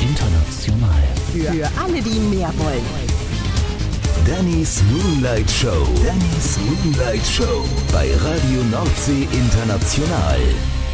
International. Für alle, die mehr wollen. Dannys Moonlight Show. Dannys Moonlight Show bei Radio Nordsee International.